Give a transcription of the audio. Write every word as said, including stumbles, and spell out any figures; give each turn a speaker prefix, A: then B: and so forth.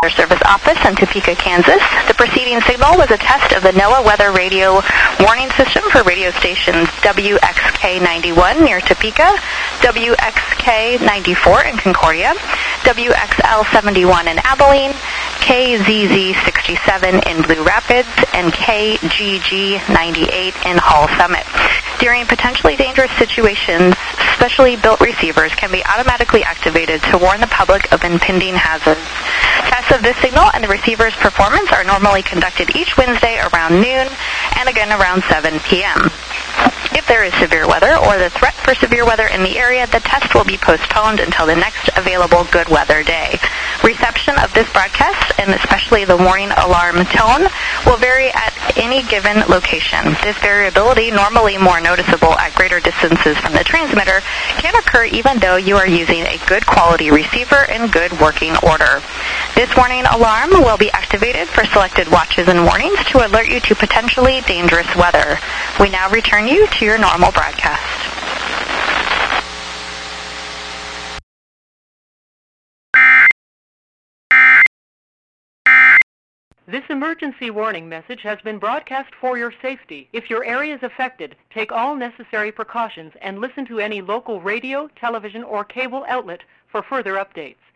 A: Service Office in Topeka, Kansas. The preceding signal was a test of the NOAA Weather Radio Warning System for radio stations W X K ninety-one near Topeka, W X K ninety-four in Concordia, W X L seventy-one in Abilene, K Z Z sixty-seven in Blue Rapids, and K G G ninety-eight in Hall Summit. During potentially dangerous situations, specially built receivers can be automatically activated to warn the public of impending hazards. Tests of this signal and the receiver's performance are normally conducted each Wednesday around noon and again around seven p.m. If there is severe weather or the threat for severe weather in the area, the test will be postponed until the next available good weather day. Reception of this broadcast, and especially the warning alarm tone, will vary at any given location. This variability, normally more noticeable at greater distances from the transmitter, can occur even though you are using a good quality receiver in good working order. This warning alarm will be activated for selected watches and warnings to alert you to potentially dangerous weather. We now return you to your normal broadcast.
B: This emergency warning message has been broadcast for your safety. If your area is affected, take all necessary precautions and listen to any local radio, television, or cable outlet for further updates.